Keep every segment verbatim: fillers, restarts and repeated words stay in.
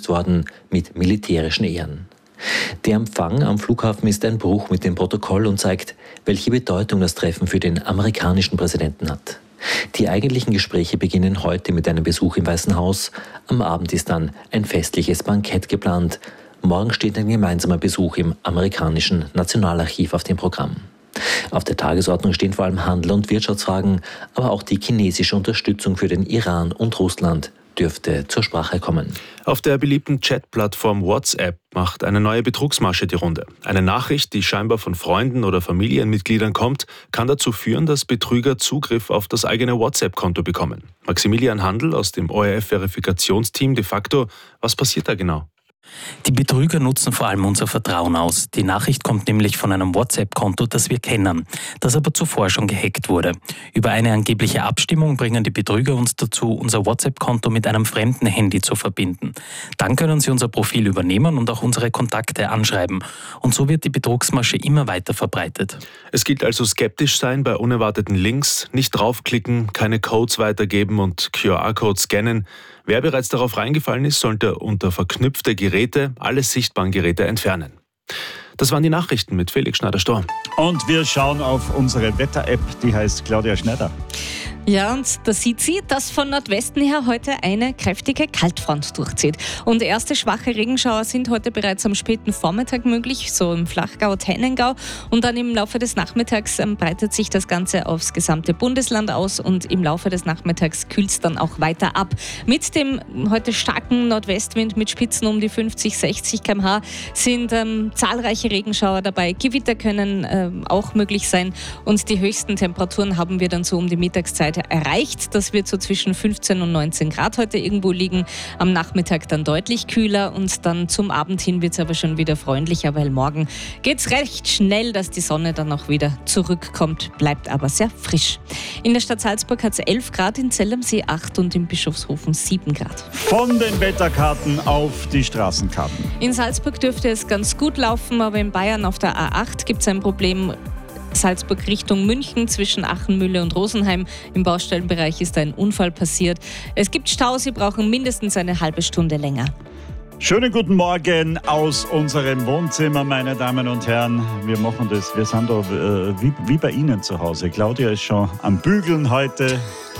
begrüßt worden mit militärischen Ehren. Der Empfang am Flughafen ist ein Bruch mit dem Protokoll und zeigt, welche Bedeutung das Treffen für den amerikanischen Präsidenten hat. Die eigentlichen Gespräche beginnen heute mit einem Besuch im Weißen Haus. Am Abend ist dann ein festliches Bankett geplant. Morgen steht ein gemeinsamer Besuch im amerikanischen Nationalarchiv auf dem Programm. Auf der Tagesordnung stehen vor allem Handel- und Wirtschaftsfragen, aber auch die chinesische Unterstützung für den Iran und Russland dürfte zur Sprache kommen. Auf der beliebten Chatplattform WhatsApp macht eine neue Betrugsmasche die Runde. Eine Nachricht, die scheinbar von Freunden oder Familienmitgliedern kommt, kann dazu führen, dass Betrüger Zugriff auf das eigene WhatsApp-Konto bekommen. Maximilian Handel aus dem O R F-Verifikationsteam de facto, was passiert da genau? Die Betrüger nutzen vor allem unser Vertrauen aus. Die Nachricht kommt nämlich von einem WhatsApp-Konto, das wir kennen, das aber zuvor schon gehackt wurde. Über eine angebliche Abstimmung bringen die Betrüger uns dazu, unser WhatsApp-Konto mit einem fremden Handy zu verbinden. Dann können sie unser Profil übernehmen und auch unsere Kontakte anschreiben. Und so wird die Betrugsmasche immer weiter verbreitet. Es gilt also skeptisch sein bei unerwarteten Links, nicht draufklicken, keine Codes weitergeben und Q R-Codes scannen. Wer bereits darauf reingefallen ist, sollte unter verknüpfte Geräte alle sichtbaren Geräte entfernen. Das waren die Nachrichten mit Felix Schneider-Storm. Und wir schauen auf unsere Wetter-App, die heißt Claudia Schneider. Ja, und da sieht sie, dass von Nordwesten her heute eine kräftige Kaltfront durchzieht. Und erste schwache Regenschauer sind heute bereits am späten Vormittag möglich, so im Flachgau, Tennengau. Und dann im Laufe des Nachmittags ähm, breitet sich das Ganze aufs gesamte Bundesland aus und im Laufe des Nachmittags kühlt es dann auch weiter ab. Mit dem heute starken Nordwestwind mit Spitzen um die fünfzig, sechzig Kilometer pro Stunde sind ähm, zahlreiche Regenschauer dabei. Gewitter können ähm, auch möglich sein und die höchsten Temperaturen haben wir dann so um die Mittagszeit erreicht. Das wird so zwischen fünfzehn und neunzehn Grad heute irgendwo liegen. Am Nachmittag dann deutlich kühler und dann zum Abend hin wird es aber schon wieder freundlicher, weil morgen geht es recht schnell, dass die Sonne dann auch wieder zurückkommt, bleibt aber sehr frisch. In der Stadt Salzburg hat es elf Grad, in Zell am See acht und in Bischofshofen sieben Grad. Von den Wetterkarten auf die Straßenkarten. In Salzburg dürfte es ganz gut laufen, aber in Bayern auf der A acht gibt es ein Problem. Salzburg Richtung München zwischen Achenmühle und Rosenheim. Im Baustellenbereich ist ein Unfall passiert. Es gibt Stau, Sie brauchen mindestens eine halbe Stunde länger. Schönen guten Morgen aus unserem Wohnzimmer, meine Damen und Herren. Wir machen das, wir sind da äh, wie, wie bei Ihnen zu Hause. Claudia ist schon am Bügeln heute,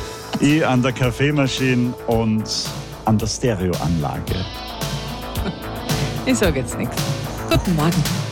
ich an der Kaffeemaschine und an der Stereoanlage. Ich sage jetzt nichts. Guten Morgen.